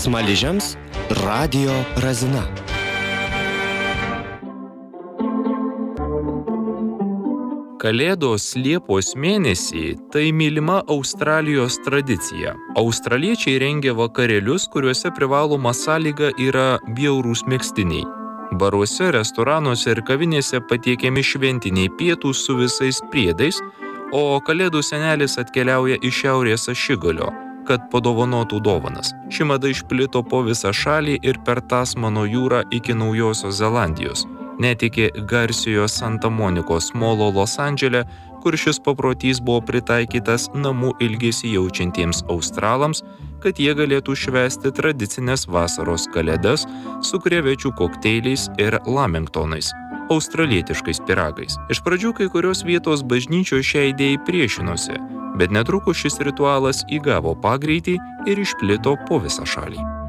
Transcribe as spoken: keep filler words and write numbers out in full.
Smaližiams radijo razina. Kalėdos Liepos mėnesį – tai mylima Australijos tradicija. Australiečiai rengia vakarėlius, kuriuose privaloma sąlyga yra bjaurūs megztiniai. Baruose, restoranuose ir kavinėse patiekiami šventiniai pietūs su visais priedais, o Kalėdų senelis atkeliauja iš šiaurės ašigalio, kad padovanotų dovanas. Ši mada išplito po visą šalį ir per Tasmano jūrą iki Naujosios Zelandijos. Net iki garsiojo Santa Monikos molo Los Andžele, kur šis paprotys buvo pritaikytas namų ilgesį jaučiantiems australams, kad jie galėtų švęsti tradicinės vasaros kalėdas su krevečių kokteiliais ir lamingtonais, australietiškais pyragais. Iš pradžių kai kurios vietos bažnyčios šiai idėjai priešinosi, bet netrukus šis ritualas įgavo pagreitį ir išplito po visą šalį.